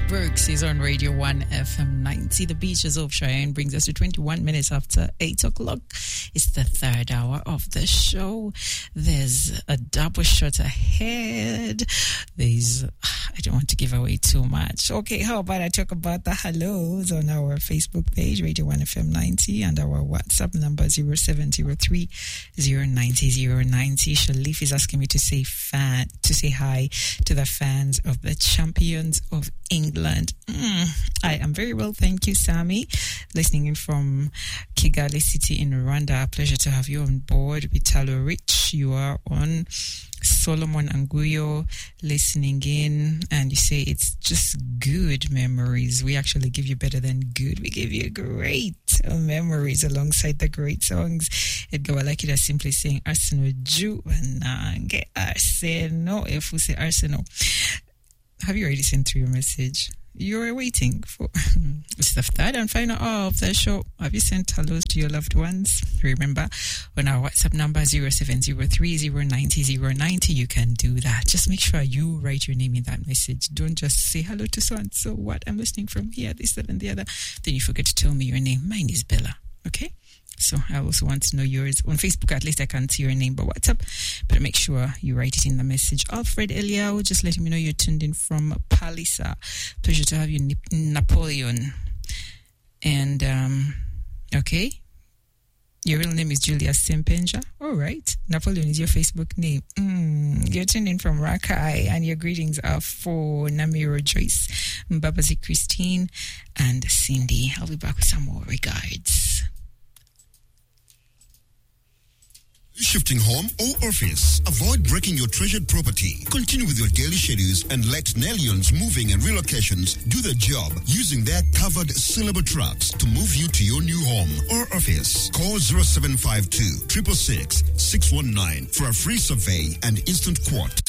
Brooks is on Radio 1 FM 90. The Beaches of Cheyenne brings us to 21 minutes after 8 o'clock. It's the third hour of the show. There's a double shot ahead. I don't want to give away too much. Okay, how about I talk about the hellos on our Facebook page, Radio 1 FM 90, and our WhatsApp number 0703 090 090. Shalif is asking me to say hi to the fans of the champions of England. I am very well, thank you, Sammy. Listening in from Kigali City in Rwanda. Pleasure to have you on board. Vitalo Rich, you are on. Solomon Anguyo listening in, and you say it's just good memories. We actually give you better than good. We give you great memories alongside the great songs. Edgar, I like it as simply saying Arsenal Ju Nange Arsenal. If we say Arsenal, have you already sent through your message? You're waiting for it's the third and final hour of the show. Have you sent hellos to your loved ones? Remember, on our WhatsApp number 0703 090 090, you can do that. Just make sure you write your name in that message. Don't just say hello to so and so. What? I'm listening from here, this, that, and the other. Then you forget to tell me your name. Mine is Bella. Okay? So I also want to know yours. On Facebook, at least I can't see your name, but WhatsApp, but make sure you write it in the message. Alfred Eliao, just letting me know you're tuned in from Palisa. Pleasure to have you, Napoleon. And, okay. Your real name is Julia Sempenja. All right. Napoleon is your Facebook name. You're tuned in from Rakai, and your greetings are for Namiro Joyce, Mbabazi Christine, and Cindy. I'll be back with some more regards. Shifting home or office? Avoid breaking your treasured property. Continue with your daily schedules and let Nellions Moving and Relocations do the job using their covered syllable trucks to move you to your new home or office. Call 0752 666 619 for a free survey and instant quote.